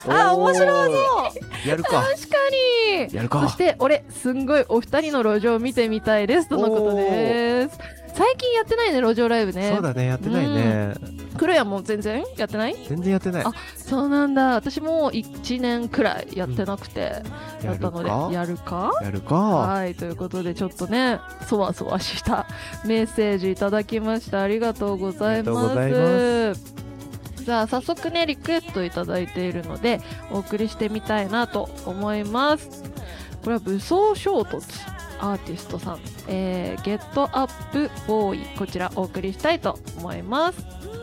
あ、面白そう。 やるか。 確かに。 やるか。 そして俺すんごいお二人の路上見てみたいですとのことです。最近やってないね、路上ライブね。 そうだね、やってないね。 黒谷も全然やってない？ 全然やってない。 あ、そうなんだ。私も1年くらいやってなくて、やったので、やるか。はい、ということでちょっとね、そわそわしたメッセージいただきました。ありがとうございます。さあ、早速ね、リクエストいただいているのでお送りしてみたいなと思います。これは武装衝突アーティストさん、ゲットアップボーイ、こちらお送りしたいと思います。